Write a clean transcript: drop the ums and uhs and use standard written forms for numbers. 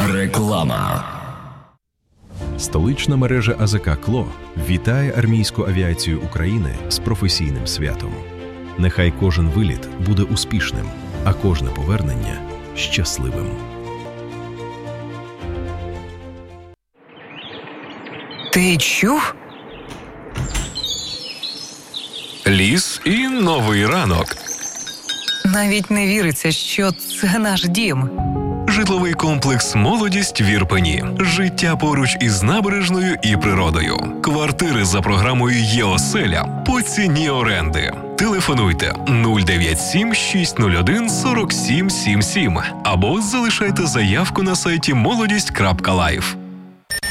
Реклама. Столична мережа АЗК «КЛО» вітає армійську авіацію України з професійним святом. Нехай кожен виліт буде успішним, а кожне повернення – щасливим. Ти чув? Ліс і новий ранок. Навіть не віриться, що це наш дім. Житловий комплекс «Молодість» в Ірпені. Життя поруч із набережною і природою. Квартири за програмою «Є-оселя» по ціні оренди. Телефонуйте 097 601 47 77 або залишайте заявку на сайті молодість.life.